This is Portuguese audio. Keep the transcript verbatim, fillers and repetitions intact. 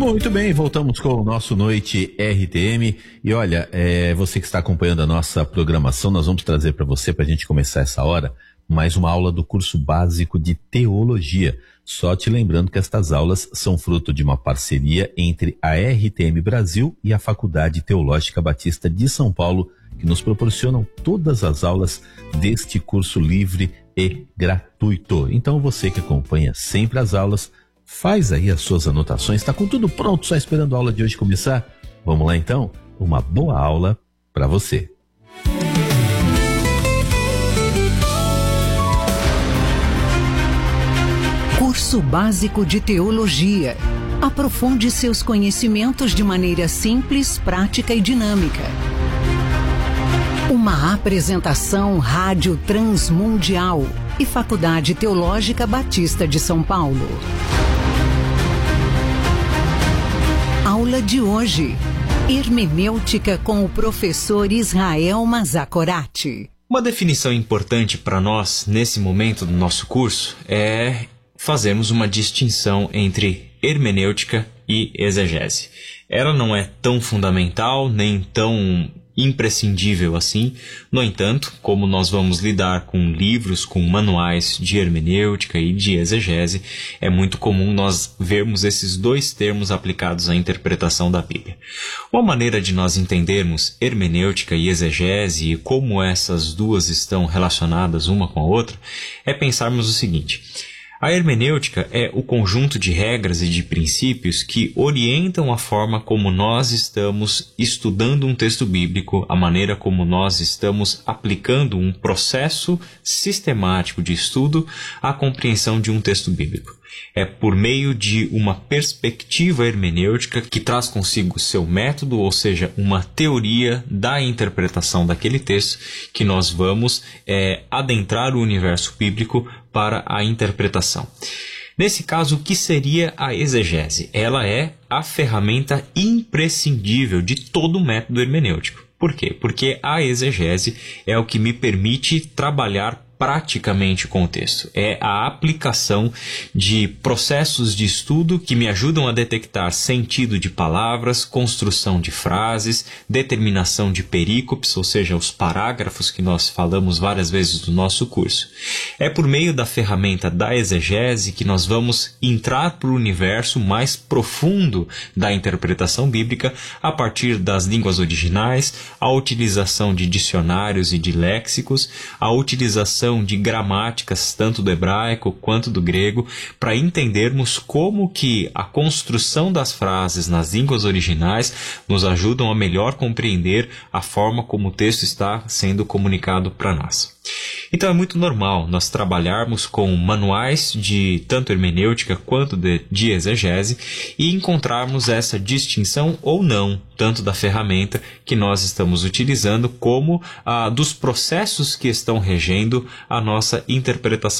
Muito bem, voltamos com o nosso Noite R T M. E olha, é, você que está acompanhando a nossa programação, nós vamos trazer para você, para a gente começar essa hora, mais uma aula do curso básico de teologia. Só te lembrando que estas aulas são fruto de uma parceria entre a R T M Brasil e a Faculdade Teológica Batista de São Paulo, que nos proporcionam todas as aulas deste curso livre e gratuito. Então você que acompanha sempre as aulas, faz aí as suas anotações, está com tudo pronto, só esperando a aula de hoje começar? Vamos lá então? Uma boa aula para você. Curso Básico de Teologia. Aprofunde seus conhecimentos de maneira simples, prática e dinâmica. Uma apresentação Rádio Transmundial e Faculdade Teológica Batista de São Paulo. Aula de hoje: Hermenêutica com o professor Israel Mazzacorati. Uma definição importante para nós nesse momento do nosso curso é fazermos uma distinção entre hermenêutica e exegese. Ela não é tão fundamental nem tão imprescindível assim. No entanto, como nós vamos lidar com livros, com manuais de hermenêutica e de exegese, é muito comum nós vermos esses dois termos aplicados à interpretação da Bíblia. Uma maneira de nós entendermos hermenêutica e exegese e como essas duas estão relacionadas uma com a outra é pensarmos o seguinte: a hermenêutica é o conjunto de regras e de princípios que orientam a forma como nós estamos estudando um texto bíblico, a maneira como nós estamos aplicando um processo sistemático de estudo à compreensão de um texto bíblico. É por meio de uma perspectiva hermenêutica que traz consigo seu método, ou seja, uma teoria da interpretação daquele texto, que nós vamos é, adentrar o universo bíblico para a interpretação. Nesse caso, o que seria a exegese? Ela é a ferramenta imprescindível de todo o método hermenêutico. Por quê? Porque a exegese é o que me permite trabalhar praticamente com o texto. É a aplicação de processos de estudo que me ajudam a detectar sentido de palavras, construção de frases, determinação de perícopes, ou seja, os parágrafos que nós falamos várias vezes no nosso curso. É por meio da ferramenta da exegese que nós vamos entrar para o universo mais profundo da interpretação bíblica a partir das línguas originais, a utilização de dicionários e de léxicos, a utilização de gramáticas tanto do hebraico quanto do grego, para entendermos como que a construção das frases nas línguas originais nos ajudam a melhor compreender a forma como o texto está sendo comunicado para nós. Então é muito normal nós trabalharmos com manuais de tanto hermenêutica quanto de, de exegese e encontrarmos essa distinção ou não, tanto da ferramenta que nós estamos utilizando como ah, dos processos que estão regendo a nossa interpretação